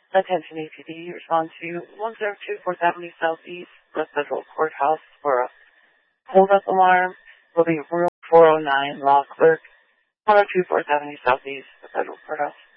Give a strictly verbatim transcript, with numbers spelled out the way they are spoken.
Attention A P D, respond to one zero two four seventy Southeast, West Federal Courthouse for a hold-up alarm. Will be room four oh nine, law clerk, one zero two four seventy Southeast, West Federal Courthouse.